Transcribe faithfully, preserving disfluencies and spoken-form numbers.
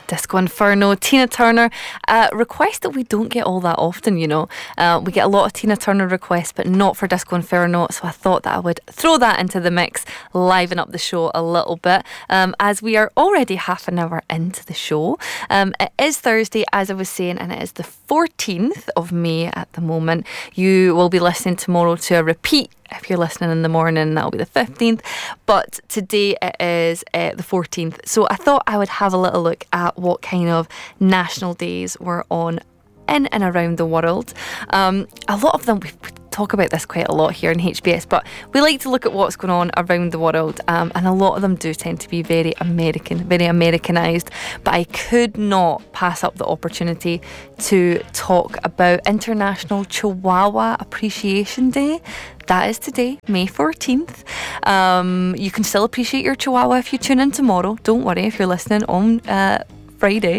Disco Inferno, Tina Turner, a request that we don't get all that often, you know. Uh, we get a lot of Tina Turner requests, but not for Disco Inferno, so I thought that I would throw that into the mix, liven up the show a little bit, um, as we are already half an hour into the show. Um, it is Thursday, as I was saying, and it is the fourteenth of May at the moment. You will be listening tomorrow to a repeat. If you're listening in the morning, that'll be the fifteenth. But today it is uh, the fourteenth. So I thought I would have a little look at what kind of national days were on in and around the world. Um, a lot of them, we talk about this quite a lot here in H B S, but we like to look at what's going on around the world, um, and a lot of them do tend to be very American, very Americanized. But I could not pass up the opportunity to talk about International Chihuahua Appreciation Day. That is today, May fourteenth. Um, you can still appreciate your Chihuahua if you tune in tomorrow. Don't worry if you're listening on uh, Friday.